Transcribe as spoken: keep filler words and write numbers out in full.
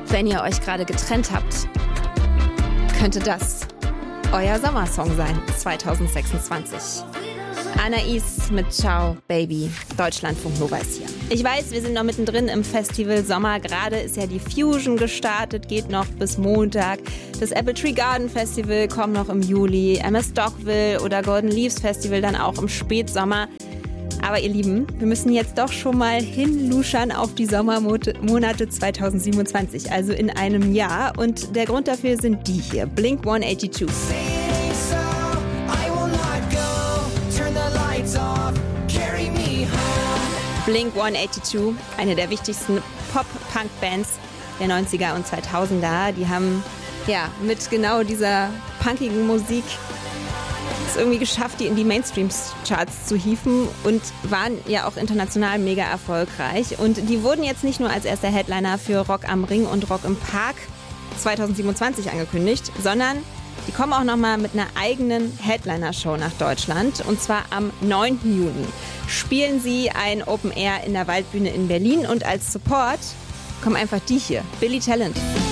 Wenn ihr euch gerade getrennt habt, könnte das euer Sommersong sein, zwanzig sechsundzwanzig. Anais mit Ciao Baby, Deutschlandfunk Nova ist hier. Ich weiß, wir sind noch mittendrin im Festival Sommer. Gerade ist ja die Fusion gestartet, geht noch bis Montag. Das Apple Tree Garden Festival kommt noch im Juli. M S Dockville oder Golden Leaves Festival dann auch im Spätsommer. Aber ihr Lieben, wir müssen jetzt doch schon mal hinluschern auf die Sommermonate zwanzig siebenundzwanzig, also in einem Jahr. Und der Grund dafür sind die hier, Blink hundertzweiundachtzig. Blink hundertzweiundachtzig, eine der wichtigsten Pop-Punk-Bands der neunziger und zweitausender. Die haben ja mit genau dieser punkigen Musik es irgendwie geschafft, die in die Mainstream-Charts zu hieven und waren ja auch international mega erfolgreich. Und die wurden jetzt nicht nur als erster Headliner für Rock am Ring und Rock im Park zwanzig siebenundzwanzig angekündigt, sondern die kommen auch nochmal mit einer eigenen Headliner-Show nach Deutschland. Und zwar am neunten Juni spielen sie ein Open Air in der Waldbühne in Berlin. Und als Support kommen einfach die hier, Billy Talent.